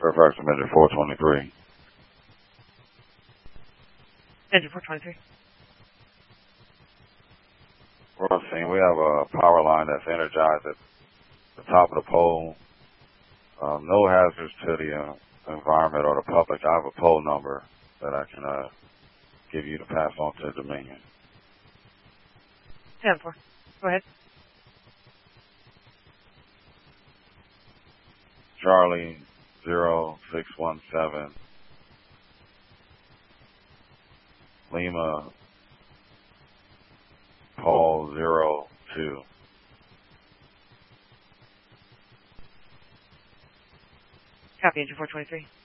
Fairfax Engine 423. Engine 423. Well, scene, we have a power line that's energized at the top of the pole. No hazards to the environment or the public. I have a pole number that I can give you to pass on to Dominion. 10-4. Go ahead. Charlie 0617. Lima Paul 02. Copy, Engine 423.